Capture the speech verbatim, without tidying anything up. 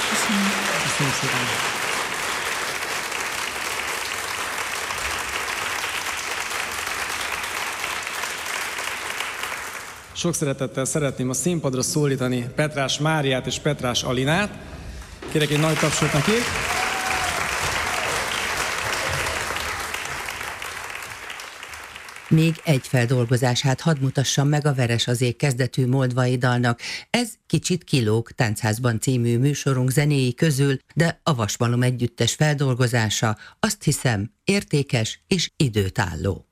Köszönöm. Köszönöm szépen. Sok szeretettel szeretném a színpadra szólítani Petrás Máriát és Petrás Alinát. Kérek egy nagy tapsot neki. Még egy feldolgozását hadd mutassam meg a Veres az ég kezdetű moldvai dalnak. Ez kicsit kilóg Táncházban című műsorunk zenéi közül, de a Vasmalom együttes feldolgozása, azt hiszem, értékes és időtálló.